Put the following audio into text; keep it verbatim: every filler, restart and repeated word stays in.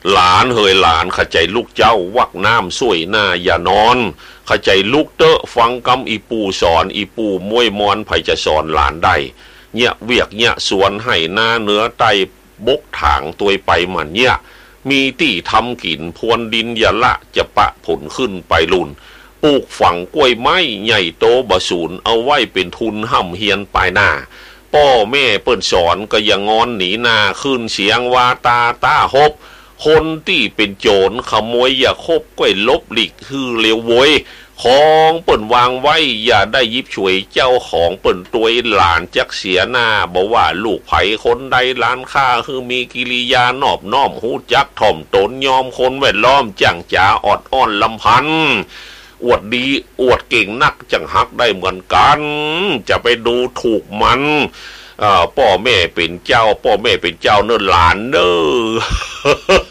หลานเฮยหลานเข้าใจลูกเจ้าวักน้ำสวยหน้าอย่านอนเข้าใจลูกเตอะฟังกำอีปูสอนอีปูมวยมอนไผจะสอนหลานได้เนี่ยเวียกเนี่ยสวนให้หน้าเนื้อไตบกถางตัวไปมันเนี่ยมีที่ทำกินพวนดินอย่าละจะปะผลขึ้นไปลุ่นปลูกฝังกล้วยไม้ใหญ่โตบะสูนเอาไว้เป็นทุนห่ำเฮียนปลายหน้าพ่อแม่เปิ้นสอนก็อย่างงอนหนีหน้าขึ้นเสียงว่าตาตาฮบคนที่เป็นโจรขโมยอย่าคบก้อยลบหลีกคือเลวโวยของเปิ่นวางไว้อย่าได้ยิบช่วยเจ้าของเปิ่นตัวหลานจักเสียหน้าบอกว่าลูกไผคนใดล้านค่าคือมีกิริยานอบน้อมหูจักถ่อมตนยอมคนแวดล้อมจังจ๋าออดอ้อนลำพันอวดดีอวดเก่งนักจังฮักได้เหมือนกันจะไปดูถูกมันพ่อแม่เป็นเจ้าพ่อแม่เป็นเจ้าเนิ่นหลานเน้อ